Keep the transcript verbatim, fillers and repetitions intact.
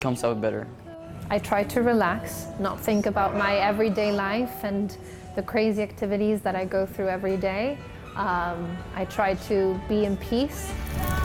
comes out better. I try to relax, not think about my everyday life and the crazy activities that I go through every day. Um, I try to be in peace.